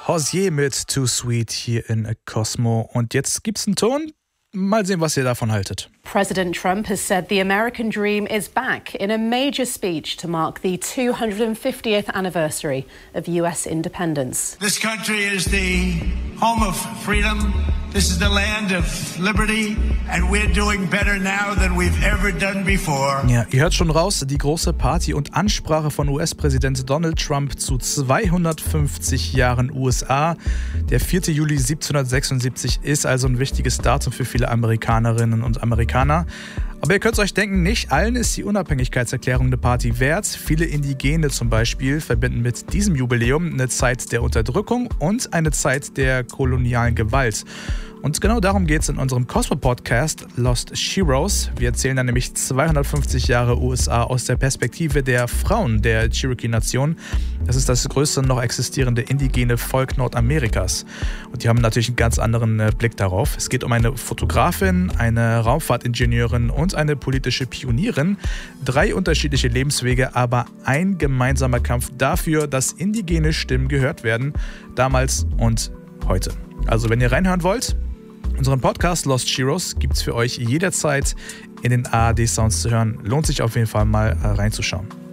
Hozier mit Too Sweet hier in Cosmo. Und jetzt gibt's einen Ton. Mal sehen, was ihr davon haltet. President Trump has said the American dream is back in a major speech to mark the 250th anniversary of U.S. independence. This country is the home of freedom. This is the land of liberty. And we're doing better now than we've ever done before. Ja, ihr hört schon raus, die große Party und Ansprache von US-Präsident Donald Trump zu 250 Jahren USA. Der 4. Juli 1776 ist also ein wichtiges Datum für viele Amerikanerinnen und Amerikaner. Aber ihr könnt euch denken, nicht allen ist die Unabhängigkeitserklärung eine Party wert. Viele Indigene zum Beispiel verbinden mit diesem Jubiläum eine Zeit der Unterdrückung und eine Zeit der kolonialen Gewalt. Und genau darum geht es in unserem Cosmo-Podcast Lost Sheroes. Wir erzählen dann nämlich 250 Jahre USA aus der Perspektive der Frauen der Cherokee-Nation. Das ist das größte noch existierende indigene Volk Nordamerikas. Und die haben natürlich einen ganz anderen Blick darauf. Es geht um eine Fotografin, eine Raumfahrtingenieurin und eine politische Pionierin. 3 unterschiedliche Lebenswege, aber ein gemeinsamer Kampf dafür, dass indigene Stimmen gehört werden. Damals und heute. Also wenn ihr reinhören wollt, unseren Podcast Lost Sheroes gibt es für euch jederzeit in den ARD Sounds zu hören. Lohnt sich auf jeden Fall mal reinzuschauen.